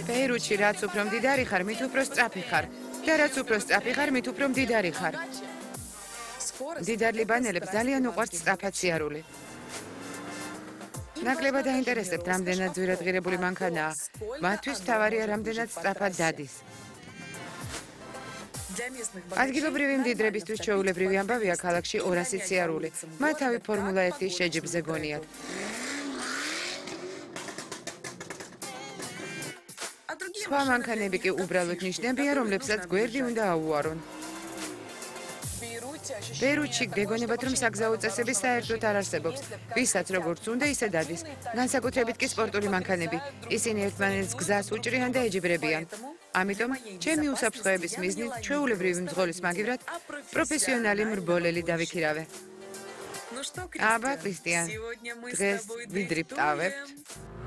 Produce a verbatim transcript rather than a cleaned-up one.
ბეირუთში რაც უფრო მდიდარი ხარ, მით უფრო სწრაფი ხარ. და რაც უფრო სწრაფი ხარ, მით უფრო მდიდარი ხარ. მდიდარ ლიბანელებს ძალიან უყვართ სწრაფად სიარული. ნაკლებად აინტერესებთ, რამდენად ძვირადღირებული მანქანაა. მათთვის მთავარია, რამდენად სწრაფად დადის. ადგილობრივი მდიდრებისთვის ჩვეულებრივი ამბავია ქალაქში ორასი სიარული. მათ თავი ფორმულა ერთის შეჯიბზე გონიათ. სხვა მანქანები კი უბრალოდ ნიშნებია, რომლებსაც გვერდი უნდა აუარონ. ბეირუთში გეგონებათ, რომ საგზაო წესები საერთოდ არ არსებობს. ვისაც როგორც უნდა, ისე დადის. განსაკუთრებით კი სპორტული მანქანები. ისინი ერთმანეთს გზას უჭრიან და ეჯიბრებიან. ამიტომ, ჩემი უსაფრთხოების მიზნით, ჩვეულებრივი მძღოლის მაგივრად, პროფესიონალი მრბოლელი დავიქირავე. აბა, კრისტიან, დღეს ვიდრიფტავებთ.